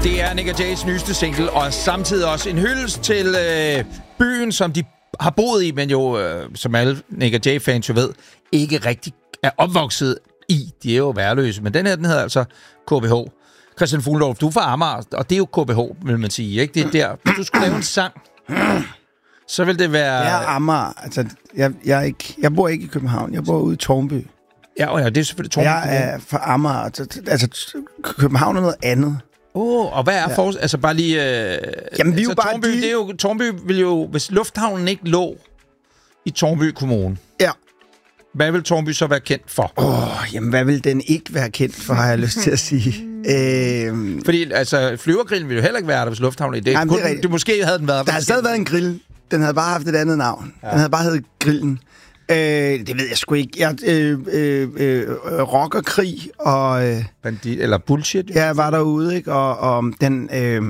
Det er Nik & Jays nyeste single, og samtidig også en hyldest til byen, som de har boet i, men jo, som alle Nik & Jay-fans jo ved, ikke rigtig er opvokset i. De er jo værløse, men den her, den hedder altså KBH. Christian Fuglendorf, du er fra Amager, og det er jo KBH, vil man sige, ikke? Det er der. Hvis du skulle lave en sang, så vil det være... Jeg er Amager. Altså, jeg bor ikke i København. Jeg bor ude i Tårnby. Ja, det er selvfølgelig Tårnby. Jeg er fra Amager. Altså, København er noget andet. Og hvad er altså bare lige... Jamen, vi er jo bare... Tårnby, det er jo, Tårnby vil jo... Hvis lufthavnen ikke lå i Tårnby Kommune... Ja. Hvad vil Tårnby så være kendt for? Jamen, hvad vil den ikke være kendt for, har jeg lyst til at sige. Fordi, altså, flyvergrillen ville jo heller ikke være der, hvis lufthavnen ikke... Du måske havde den været... Der havde stadig været en grill. Den havde bare haft et andet navn. Ja. Den havde bare heddet Grillen. Det ved jeg sgu ikke. Rockerkrig og... Bandit, eller bullshit. Jo. Ja, var derude, ikke? Og den...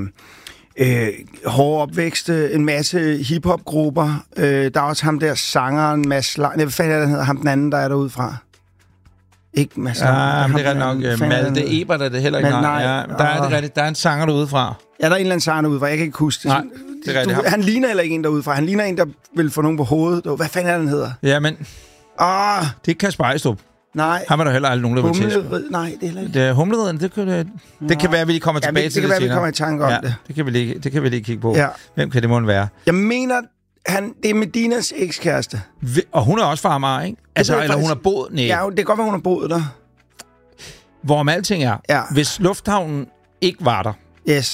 hårde opvækst, en masse hiphop-grupper. Der er også ham der sangeren, Mads Lang. Hvad fanden er det, han hedder? Ham den anden, der er derude fra. Ikke Mads Lang. Det er nok Malte Ebert, er det heller ikke. Nej. Der er det rigtigt. Der er en sanger derude fra. Ja, der er en eller anden sanger derude fra. Jeg kan ikke huske det. Nej, det er rigtigt. Han ligner heller ikke en derude fra. Han ligner en, der vil få nogen på hovedet. Hvad fanden er den hedder? Ja, men... Det er Kasper Ejstrup. Nej. Han var der heller aldrig nogen, der var til. Nej, det er heller ikke. Det er Humlereden, det kan være, at vi kommer tilbage til det senere. Det kan være, vi kommer i tanke om det. Det kan vi lige kigge på. Ja. Hvem kan det måtte være? Jeg mener, det er Medinas ekskæreste. Og hun er også fra Amager, ikke? Altså, eller hun har boet... Nej. Ja, det kan godt være, hun har boet der. Hvorom alting er, hvis lufthavnen ikke var der,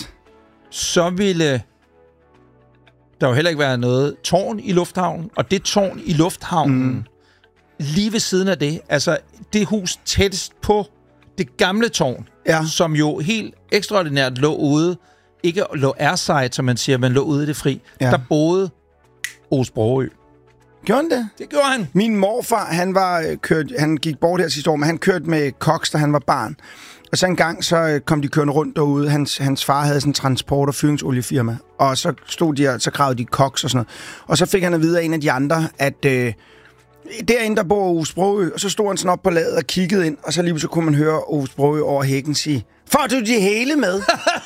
så ville der jo heller ikke være noget tårn i lufthavnen, og det tårn i lufthavnen, lige ved siden af det, altså det hus tættest på det gamle tårn, som jo helt ekstraordinært lå ude, ikke lå airside, som man siger, men lå ude i det fri, der boede Ove Sprogøe. Gjorde han det? Det gjorde han. Min morfar, han gik bort her sidste år, men han kørte med koks, da han var barn. Og så en gang, så kom de kørende rundt derude. Hans far havde sådan en transport- og fyringsoliefirma. Og så stod de så gravede de koks og sådan noget. Og så fik han at vide af en af de andre, at derinde, der bor Ove Sprogøe. Og så stod han sådan op på ladet og kiggede ind. Og så lige så kunne man høre Ove Sprogøe over hækken sige, får du de hele med?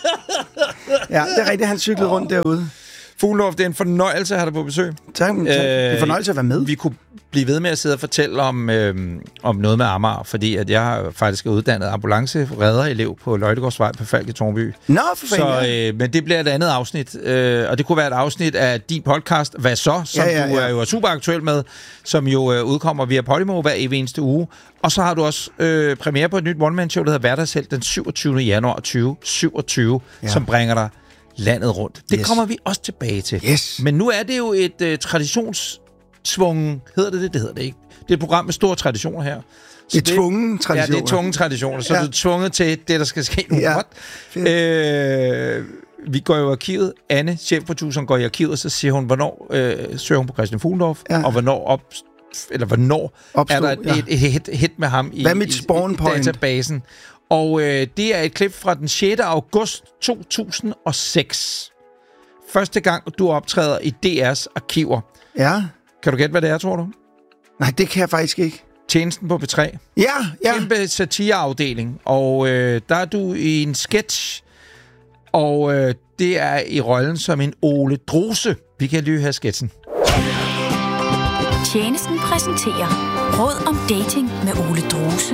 Ja, det er rigtigt, han cyklede rundt derude. Fuglendorf, det er en fornøjelse at have dig på besøg. Tak. Det er en fornøjelse at være med. Vi kunne blive ved med at sidde og fortælle om noget med Amager, fordi at jeg faktisk er uddannet ambulance-redder-elev på Løjtegårdsvej på Falk i Tårnby. Nå, for fanden. Men det bliver et andet afsnit, og det kunne være et afsnit af din podcast, Hvad så? Som du er jo super aktuel med, som jo udkommer via Podimo hver eneste uge. Og så har du også premiere på et nyt one-man-show, der hedder Hverdagshelt den 27. januar 2027, som bringer dig landet rundt. Det kommer vi også tilbage til. Yes. Men nu er det jo et traditionssvungen, hedder det? Det hedder det ikke. Det er et program med store traditioner her. Det er tvungen traditioner. Ja, det er tvungen traditioner, så du er tvunget til det, der skal ske nu. Vi går jo i arkivet. Anne, chefproduceren, går i arkivet, og så siger hun, hvornår søger hun på Christian Fuglendorf, og hvornår opstod, er der et hit med ham i databasen. Og det er et klip fra den 6. august 2006. Første gang, du optræder i DR's arkiver. Ja. Kan du gætte, hvad det er, tror du? Nej, det kan jeg faktisk ikke. Tjenesten på P3. Ja. Kæmpe satireafdeling. Og der er du i en sketch, og det er i rollen som en Ole Drose. Vi kan lige have sketchen. Tjenesten præsenterer Råd om dating med Ole Drose.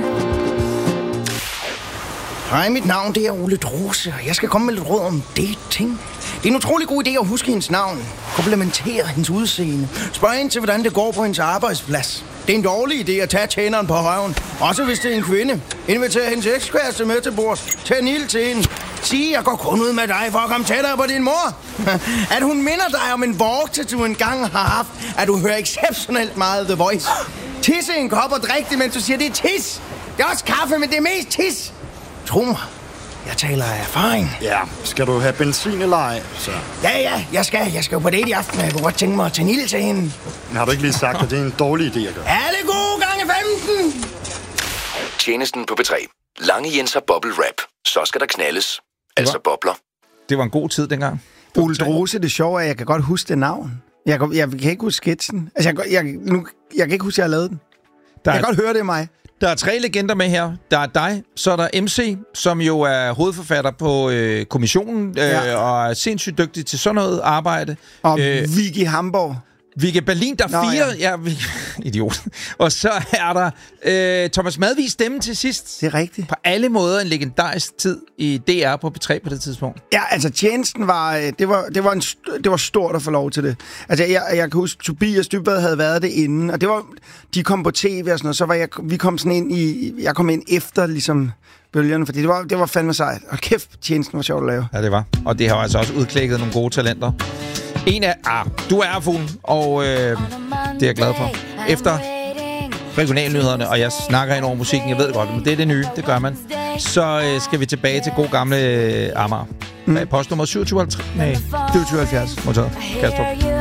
Hej, mit navn det er Ole Drose, og jeg skal komme med lidt råd om dating. Det er en utrolig god idé at huske hendes navn, komplementere hendes udseende, spørge ind til, hvordan det går på hendes arbejdsplads. Det er en dårlig idé at tage tjeneren på røven, også hvis det er en kvinde. Invitere hendes ekskæreste med til bords, tag en ild til hende. Sige, jeg går kun ud med dig for at komme tættere på din mor. At hun minder dig om en vorte, du engang har haft, at du hører exceptionelt meget The Voice. Tisse en kop og drik det, mens du siger, det er tis. Det er også kaffe, men det er mest tis. Tro mig, jeg taler af erfaring. Ja, skal du have benzin eller ej, så? Ja, jeg skal jo på date i aften, og jeg kunne godt tænke mig at tage en ild til hende. Men har du ikke lige sagt, at det er en dårlig idé at gøre? Alle gode gange 15! Tjenesten på P3. Lange Jenser Bobble Rap. Så skal der knaldes. Altså bobler. Det var en god tid dengang. Ole Drose, det sjove er, at jeg kan godt huske det navn. Jeg kan ikke huske sketchen. Altså, jeg kan ikke huske, at jeg har lavet den. Jeg kan godt høre det i mig. Der er 3 legender med her. Der er dig, så er der MC, som jo er hovedforfatter på kommissionen, og er sindssygt dygtig til sådan noget arbejde. Og Vicky Hamborg. Vicky Berlin, der er 4. Ja, idiot. Og så er der Thomas Madvig stemme til sidst. Det er rigtigt. På alle måder en legendarisk tid i DR på P3 på det tidspunkt. Ja, altså tjenesten var... Det var stort at få lov til det. Altså, jeg kan huske, Tobias Dybvad havde været det inden, og det var... De kom på tv og sådan noget, så var vi kom sådan ind i... Jeg kom ind efter, ligesom... bølgerne, fordi det var fandme sejt. Og kæft, tjenesten var sjovt at lave. Ja, det var. Og det har altså også udklækket nogle gode talenter. Du er fuglen, og det er jeg glad for. Efter regionalnyhederne, og jeg snakker ind over musikken, jeg ved godt, men det er det nye, det gør man. Så skal vi tilbage til god gamle Amager. Postnummer 27. Nej, 77. Modtaget. Kastrup.